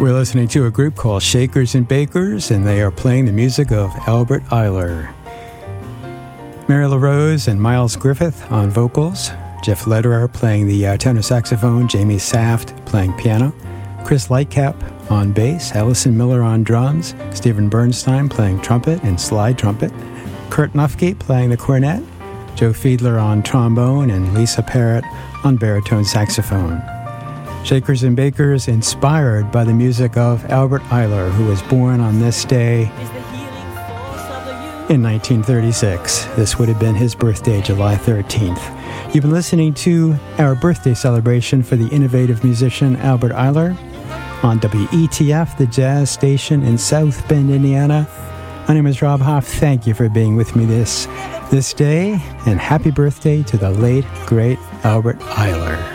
We're listening to a group called Shakers and Bakers, and they are playing the music of Albert Ayler. Mary LaRose and Miles Griffith on vocals, Jeff Lederer playing the tenor saxophone, Jamie Saft playing piano, Chris Lightcap on bass, Allison Miller on drums, Stephen Bernstein playing trumpet and slide trumpet, Kurt Nufke playing the cornet, Joe Fiedler on trombone, and Lisa Parrott on baritone saxophone. Shakers and Bakers inspired by the music of Albert Ayler, who was born on this day in 1936. This would have been his birthday, July 13th. You've been listening to our birthday celebration for the innovative musician Albert Ayler on WETF, the jazz station in South Bend, Indiana. My name is Rob Hoff. Thank you for being with me this day, and happy birthday to the late, great Albert Ayler.